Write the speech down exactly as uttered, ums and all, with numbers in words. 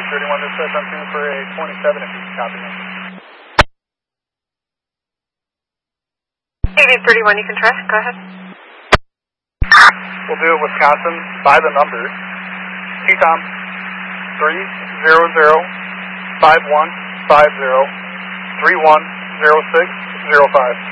thirty-one, this is on two for a twenty-seven if you can copy me. eight eight thirty-one, you can try. Go ahead. We'll do it Wisconsin by the numbers. T-Tom, three zero zero five one five zero three one zero six zero five.